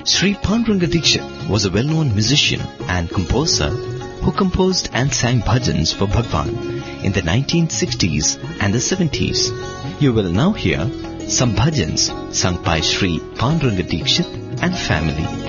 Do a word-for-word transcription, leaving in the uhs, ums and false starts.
Sri Panduranga Dikshit was a well-known musician and composer who composed and sang bhajans for Bhagwan in the nineteen sixties and the seventies. You will now hear some bhajans sung by Sri Panduranga Dikshit and family.